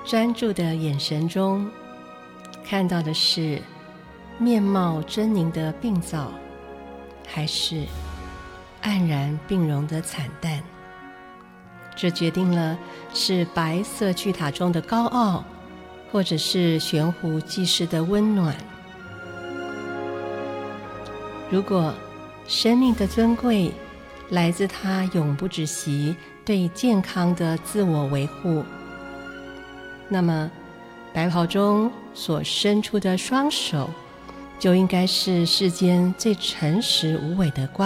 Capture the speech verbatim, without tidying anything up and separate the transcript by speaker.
Speaker 1: 专注的眼神中，看到的是面貌狰狞的病灶，还是黯然病容的惨淡？这决定了是白色巨塔中的高傲，或者是悬壶济世的温暖。如果生命的尊贵来自它永不止息对健康的自我维护，那么白袍中所伸出的双手就应该是世间最诚实无伪的光